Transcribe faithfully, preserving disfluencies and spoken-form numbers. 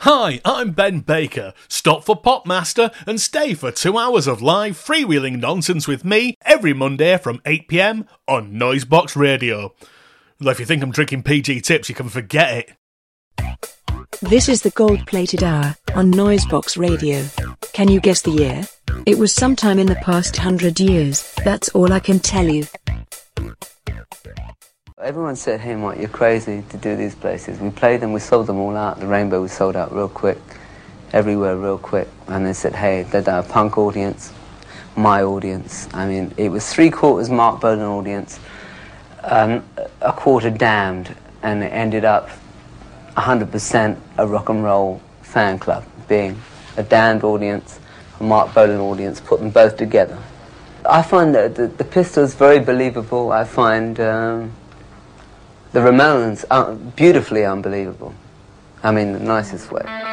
Hi, I'm Ben Baker. Stop for Popmaster and stay for two hours of live freewheeling nonsense with me every Monday from eight p m on Noisebox Radio. Well, if you think I'm drinking P G Tips, you can forget it. This is the gold-plated hour on Noisebox Radio. Can you guess the year? It was sometime in the past hundred years. That's all I can tell you. Everyone said, hey Mike, you're crazy to do these places. We played them, we sold them all out. The Rainbow was sold out real quick, everywhere real quick. And they said, hey, they're a punk audience, my audience. I mean, it was three quarters Mark Bolan audience, um, a quarter Damned, and it ended up one hundred percent a rock and roll fan club, being a Damned audience, a Mark Bolan audience, put them both together. I find that the, the Pistols very believable. I find um, the Ramones are beautifully unbelievable. I mean, the nicest way.